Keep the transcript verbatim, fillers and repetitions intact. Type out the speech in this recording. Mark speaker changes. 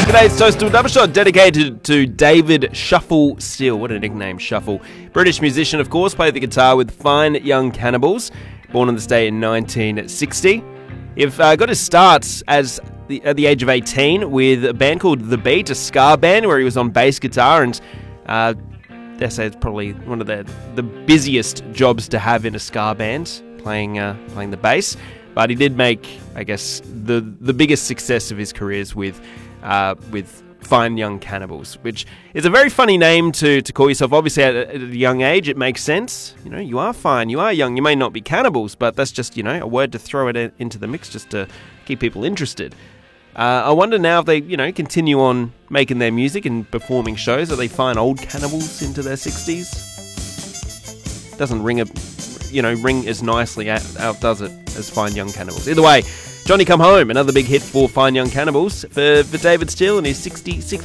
Speaker 1: Today's Toast to a Double Shot dedicated to David Shuffle Steele. What a nickname, Shuffle. British musician, of course, played the guitar with Fine Young Cannibals, born on this day in nineteen sixty. He uh, got his starts as the, at the age of eighteen with a band called The Beat, a ska band where he was on bass guitar, and uh, they say it's probably one of the, the busiest jobs to have in a ska band, playing uh, playing the bass. But he did make, I guess, the the biggest success of his careers with uh, with Fine Young Cannibals, which is a very funny name to, to call yourself. Obviously, at a, at a young age, it makes sense. You know, you are fine, you are young, you may not be cannibals, but that's just, you know, a word to throw it into the mix just to keep people interested. Uh, I wonder now if they, you know, continue on making their music and performing shows, that they find old cannibals into their sixties. Doesn't ring a, you know, ring as nicely out, out does it as Fine Young Cannibals. Either way, Johnny Come Home, another big hit for Fine Young Cannibals for, for David Steele and his sixty-sixth